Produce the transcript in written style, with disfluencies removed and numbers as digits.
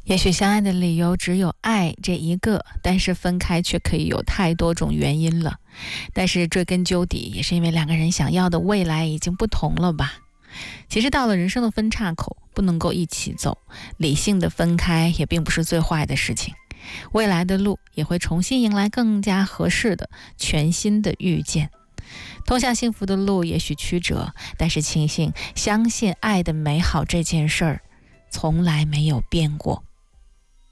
也许相爱的理由只有爱这一个，但是分开却可以有太多种原因了。但是追根究底，也是因为两个人想要的未来已经不同了吧。其实到了人生的分岔口，不能够一起走，理性的分开也并不是最坏的事情。未来的路也会重新迎来更加合适的全新的遇见。通向幸福的路也许曲折，但是庆幸相信爱的美好这件事儿从来没有变过。